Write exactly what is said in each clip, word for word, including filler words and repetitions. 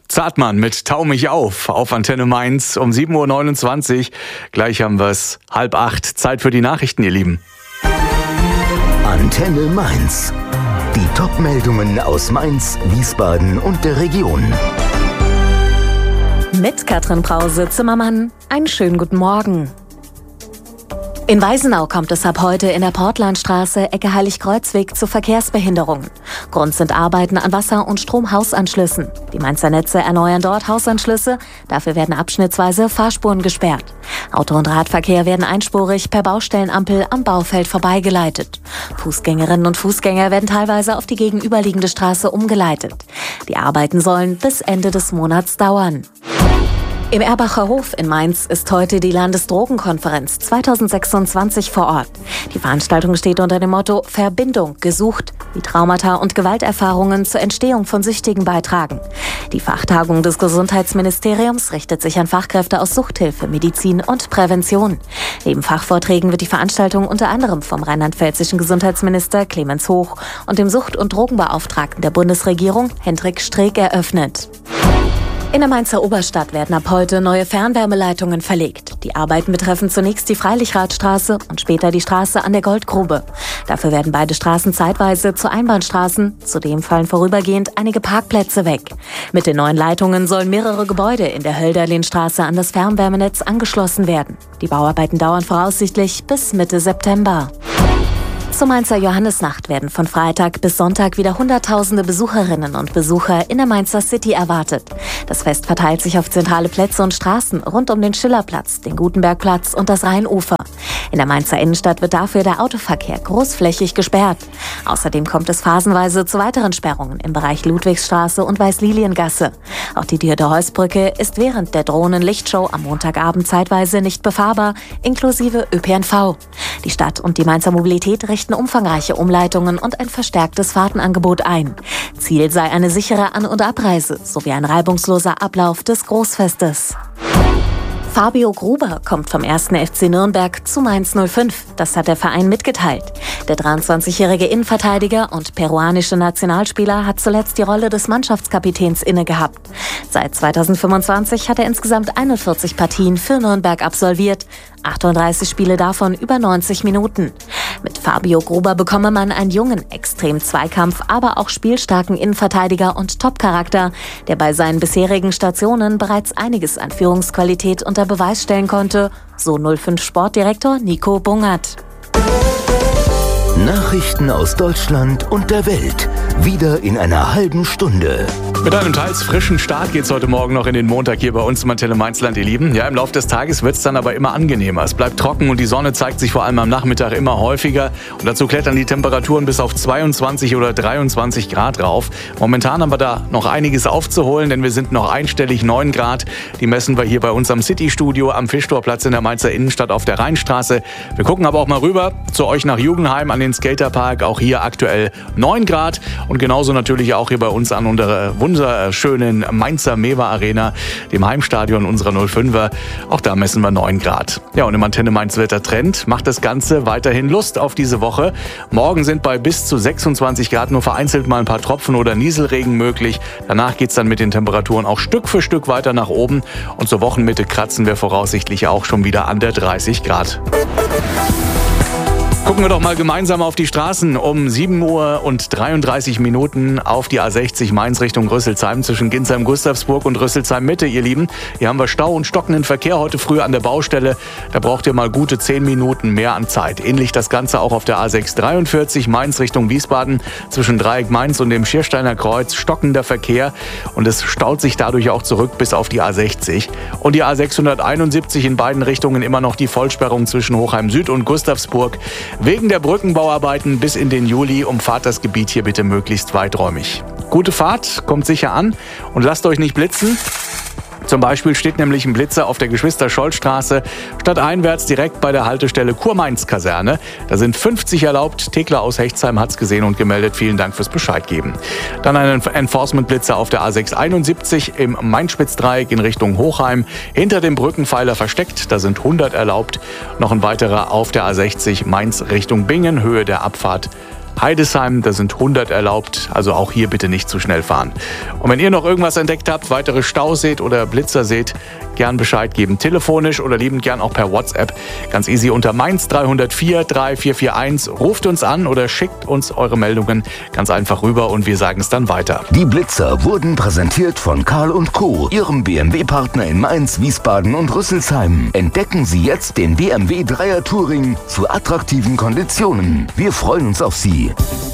Zartmann mit Tau mich auf, auf Antenne Mainz um sieben Uhr neunundzwanzig. Gleich haben wir es halb acht. Zeit für die Nachrichten, ihr Lieben. Antenne Mainz. Die Top-Meldungen aus Mainz, Wiesbaden und der Region. Mit Katrin Brause-Zimmermann. Einen schönen guten Morgen. In Weisenau kommt es ab heute in der Portlandstraße, Ecke Heiligkreuzweg, zu Verkehrsbehinderungen. Grund sind Arbeiten an Wasser- und Stromhausanschlüssen. Die Mainzer Netze erneuern dort Hausanschlüsse, dafür werden abschnittsweise Fahrspuren gesperrt. Auto- und Radverkehr werden einspurig per Baustellenampel am Baufeld vorbeigeleitet. Fußgängerinnen und Fußgänger werden teilweise auf die gegenüberliegende Straße umgeleitet. Die Arbeiten sollen bis Ende des Monats dauern. Im Erbacher Hof in Mainz ist heute die Landesdrogenkonferenz zweitausendsechsundzwanzig vor Ort. Die Veranstaltung steht unter dem Motto Verbindung gesucht, wie Traumata und Gewalterfahrungen zur Entstehung von Süchtigen beitragen. Die Fachtagung des Gesundheitsministeriums richtet sich an Fachkräfte aus Suchthilfe, Medizin und Prävention. Neben Fachvorträgen wird die Veranstaltung unter anderem vom rheinland-pfälzischen Gesundheitsminister Clemens Hoch und dem Sucht- und Drogenbeauftragten der Bundesregierung Hendrik Streeck eröffnet. In der Mainzer Oberstadt werden ab heute neue Fernwärmeleitungen verlegt. Die Arbeiten betreffen zunächst die Freilichradstraße und später die Straße an der Goldgrube. Dafür werden beide Straßen zeitweise zu Einbahnstraßen. Zudem fallen vorübergehend einige Parkplätze weg. Mit den neuen Leitungen sollen mehrere Gebäude in der Hölderlinstraße an das Fernwärmenetz angeschlossen werden. Die Bauarbeiten dauern voraussichtlich bis Mitte September. Zur Mainzer Johannisnacht werden von Freitag bis Sonntag wieder Hunderttausende Besucherinnen und Besucher in der Mainzer City erwartet. Das Fest verteilt sich auf zentrale Plätze und Straßen rund um den Schillerplatz, den Gutenbergplatz und das Rheinufer. In der Mainzer Innenstadt wird dafür der Autoverkehr großflächig gesperrt. Außerdem kommt es phasenweise zu weiteren Sperrungen im Bereich Ludwigsstraße und Weißliliengasse. Auch die Dürde-Heuss-Brücke ist während der Drohnen-Lichtshow am Montagabend zeitweise nicht befahrbar, inklusive Ö P N V. Die Stadt und die Mainzer Mobilität richten umfangreiche Umleitungen und ein verstärktes Fahrtenangebot ein. Ziel sei eine sichere An- und Abreise sowie ein reibungsloser Ablauf des Großfestes. Fabio Gruber kommt vom ersten F C Nürnberg zu Mainz null fünf. Das hat der Verein mitgeteilt. Der dreiundzwanzigjährige Innenverteidiger und peruanische Nationalspieler hat zuletzt die Rolle des Mannschaftskapitäns inne gehabt. Seit zweitausendfünfundzwanzig hat er insgesamt einundvierzig Partien für Nürnberg absolviert. achtunddreißig Spiele davon über neunzig Minuten. Mit Fabio Gruber bekomme man einen jungen, extrem Zweikampf, aber auch spielstarken Innenverteidiger und Top-Charakter, der bei seinen bisherigen Stationen bereits einiges an Führungsqualität unter Beweis stellen konnte, so null fünf Sportdirektor Nico Bungert. Nachrichten aus Deutschland und der Welt. Wieder in einer halben Stunde. Mit einem teils frischen Start geht's heute Morgen noch in den Montag hier bei uns im Antenne Mainzland, ihr Lieben. Ja, im Laufe des Tages wird's dann aber immer angenehmer. Es bleibt trocken und die Sonne zeigt sich vor allem am Nachmittag immer häufiger. Und dazu klettern die Temperaturen bis auf zweiundzwanzig oder dreiundzwanzig Grad rauf. Momentan haben wir da noch einiges aufzuholen, denn wir sind noch einstellig neun Grad. Die messen wir hier bei uns am City-Studio am Fischtorplatz in der Mainzer Innenstadt auf der Rheinstraße. Wir gucken aber auch mal rüber zu euch nach Jugendheim an den Skaterpark. Auch hier aktuell neun Grad. Und genauso natürlich auch hier bei uns an unserer wunderschönen Mainzer Mewa Arena, dem Heimstadion unserer null fünfer. Auch da messen wir neun Grad. Ja, und im Antenne Mainz Wettertrend macht das Ganze weiterhin Lust auf diese Woche. Morgen sind bei bis zu sechsundzwanzig Grad nur vereinzelt mal ein paar Tropfen oder Nieselregen möglich. Danach geht es dann mit den Temperaturen auch Stück für Stück weiter nach oben. Und zur Wochenmitte kratzen wir voraussichtlich auch schon wieder an der dreißig Grad. Gucken wir doch mal gemeinsam auf die Straßen. Um sieben Uhr und dreiunddreißig Minuten auf die A sechzig Mainz Richtung Rüsselsheim zwischen Ginsheim-Gustavsburg und Rüsselsheim-Mitte, ihr Lieben. Hier haben wir Stau und stockenden Verkehr heute früh an der Baustelle. Da braucht ihr mal gute zehn Minuten mehr an Zeit. Ähnlich das Ganze auch auf der A sechs dreiundvierzig Mainz Richtung Wiesbaden zwischen Dreieck Mainz und dem Schiersteiner Kreuz. Stockender Verkehr und es staut sich dadurch auch zurück bis auf die A sechzig. Und die A sechshunderteinundsiebzig in beiden Richtungen immer noch die Vollsperrung zwischen Hochheim Süd und Gustavsburg. Wegen der Brückenbauarbeiten bis in den Juli umfahrt das Gebiet hier bitte möglichst weiträumig. Gute Fahrt, kommt sicher an und lasst euch nicht blitzen. Zum Beispiel steht nämlich ein Blitzer auf der Geschwister-Scholl-Straße stadteinwärts direkt bei der Haltestelle Kurmainz-Kaserne. Da sind fünfzig erlaubt. Thekla aus Hechtsheim hat's gesehen und gemeldet. Vielen Dank fürs Bescheid geben. Dann ein Enforcement-Blitzer auf der A sechs einundsiebzig im Main-Spitz-Dreieck in Richtung Hochheim. Hinter dem Brückenpfeiler versteckt. Da sind hundert erlaubt. Noch ein weiterer auf der A sechzig Mainz Richtung Bingen, Höhe der Abfahrt Heidesheim, da sind hundert erlaubt, also auch hier bitte nicht zu schnell fahren. Und wenn ihr noch irgendwas entdeckt habt, weitere Staus seht oder Blitzer seht, gern Bescheid geben, telefonisch oder liebend gern auch per WhatsApp. Ganz easy unter Mainz drei null vier drei vier vier eins. Ruft uns an oder schickt uns eure Meldungen ganz einfach rüber und wir sagen es dann weiter. Die Blitzer wurden präsentiert von Karl und Co., Ihrem B M W-Partner in Mainz, Wiesbaden und Rüsselsheim. Entdecken Sie jetzt den B M W Dreier Touring zu attraktiven Konditionen. Wir freuen uns auf Sie.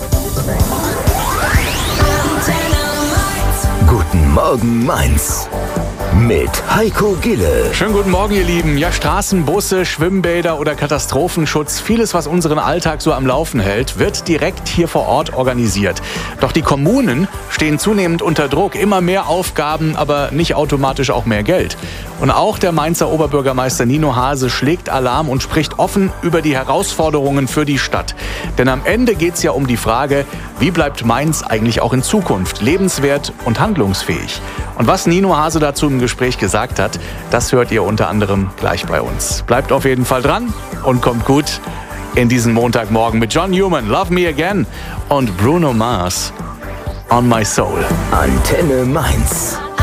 Guten Morgen, Mainz. Mit Heiko Gille. Schönen guten Morgen, ihr Lieben. Ja, Straßen, Busse, Schwimmbäder oder Katastrophenschutz, vieles, was unseren Alltag so am Laufen hält, wird direkt hier vor Ort organisiert. Doch die Kommunen stehen zunehmend unter Druck. Immer mehr Aufgaben, aber nicht automatisch auch mehr Geld. Und auch der Mainzer Oberbürgermeister Nino Hase schlägt Alarm und spricht offen über die Herausforderungen für die Stadt. Denn am Ende geht es ja um die Frage, wie bleibt Mainz eigentlich auch in Zukunft lebenswert und handlungsfähig? Und was Nino Hase dazu im Gespräch gesagt hat, das hört ihr unter anderem gleich bei uns. Bleibt auf jeden Fall dran und kommt gut in diesen Montagmorgen mit John Newman, Love Me Again und Bruno Mars, On My Soul. Antenne Mainz.